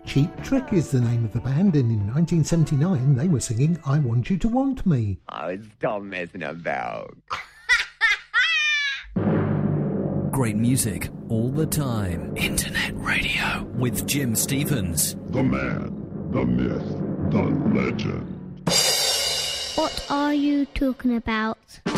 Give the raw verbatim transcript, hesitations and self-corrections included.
Cheap Trick is the name of the band, and in nineteen seventy-nine they were singing I Want You to Want Me. Oh, stop messing about. Great music all the time. Internet radio with Jim Stevens. The man, the myth, the legend. What are you talking about?